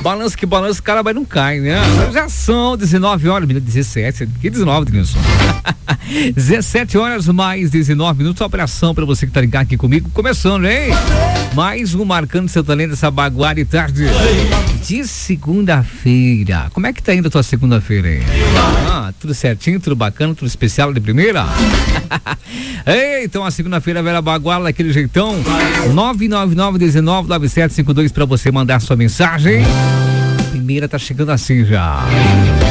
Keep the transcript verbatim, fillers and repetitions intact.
Balança que balança, o cara vai não cai, né? Já são dezenove horas, dezessete, que dezenove, Denilson. dezessete horas mais dezenove minutos, operação pra você que tá ligado aqui comigo, começando, hein? Mais um Marcando Seu Talento, essa baguara de tarde de segunda-feira. Como é que tá indo a tua segunda-feira aí? Ah, tudo certinho, tudo bacana, tudo especial de primeira? Ei, então a segunda-feira vai baguala daquele jeitão. nove nove nove um nove nove sete cinco dois pra você mandar sua mensagem. A primeira tá chegando assim já.